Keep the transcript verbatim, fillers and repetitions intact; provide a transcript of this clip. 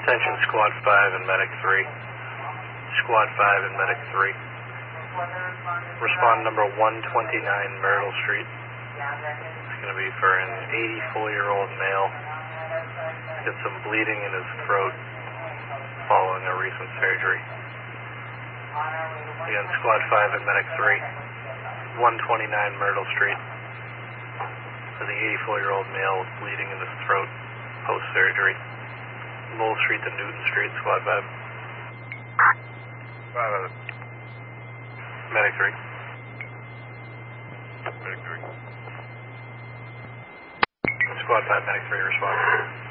Attention Squad five and Medic three. Squad five and Medic three. Respond number one twenty-nine Myrtle Street. It's going to be for an eighty-four-year-old male. Got some bleeding in his throat following a recent surgery. Again, Squad five and Medic three. one twenty-nine Myrtle Street. For the eighty-four-year-old male with bleeding in his throat post-surgery. Lowell Street to Newton Street, Squad five. five. Medic three. Medic three. Squad five, Medic three, respond.